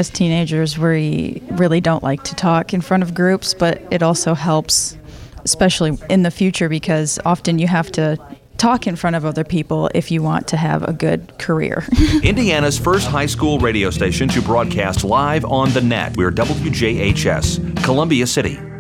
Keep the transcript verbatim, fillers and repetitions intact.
As teenagers, we really don't like to talk in front of groups, but it also helps, especially in the future, because often you have to talk in front of other people if you want to have a good career. Indiana's first high school radio station to broadcast live on the net. We're W J H S, Columbia City.